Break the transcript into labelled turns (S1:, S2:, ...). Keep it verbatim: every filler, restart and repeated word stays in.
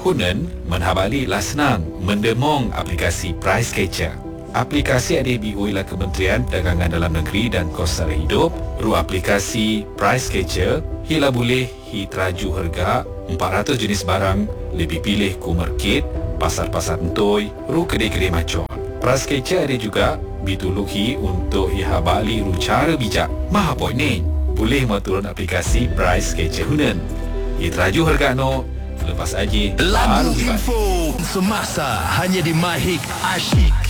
S1: Hunan menhabali lah senang mendemong aplikasi Price Catcher. Aplikasi ada B O oleh Kementerian Perdagangan Dalam Negeri dan Kos Sara Hidup. Ru aplikasi Price Catcher hila boleh hi teraju harga empat ratus jenis barang, lebih pilih ku market, pasar-pasar entoi, ru kedai-kedai macam. Price Catcher ada juga bituluhi untuk iha bali ru cara bijak. Maha poin ni. Boleh mau turun aplikasi Price Catcher Hunan. Hi teraju harga no, lepas aja
S2: Lagu info semasa hanya di Mahik Asyik.